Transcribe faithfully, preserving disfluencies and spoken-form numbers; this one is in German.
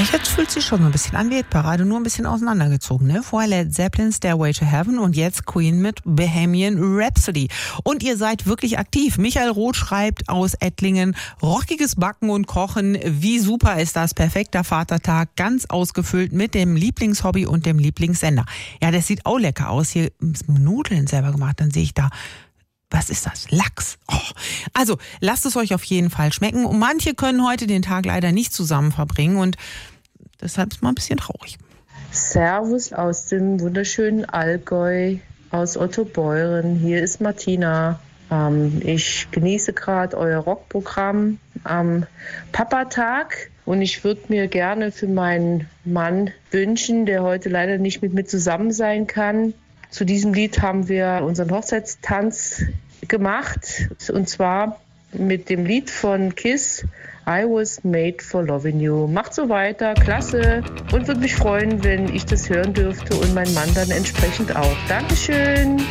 Jetzt fühlt sich schon so ein bisschen an wie Parade, nur ein bisschen auseinandergezogen. Ne? Vorher Led Zeppelin, Stairway to Heaven und jetzt Queen mit Bohemian Rhapsody. Und ihr seid wirklich aktiv. Michael Roth schreibt aus Ettlingen, rockiges Backen und Kochen, wie super ist das, perfekter Vatertag, ganz ausgefüllt mit dem Lieblingshobby und dem Lieblingssender. Ja, das sieht auch lecker aus. Hier Nudeln selber gemacht, dann sehe ich da, was ist das? Lachs. Oh. Also, lasst es euch auf jeden Fall schmecken. Und manche können heute den Tag leider nicht zusammen verbringen und deshalb ist es mal ein bisschen traurig. Servus aus dem wunderschönen Allgäu, aus Ottobeuren. Hier ist Martina. Ähm, ich genieße gerade euer Rockprogramm am Papatag und ich würde mir gerne für meinen Mann wünschen, der heute leider nicht mit mir zusammen sein kann. Zu diesem Lied haben wir unseren Hochzeitstanz gemacht, und zwar mit dem Lied von Kiss, I Was Made for Loving You. Macht so weiter, klasse, und würde mich freuen, wenn ich das hören dürfte und mein Mann dann entsprechend auch. Dankeschön.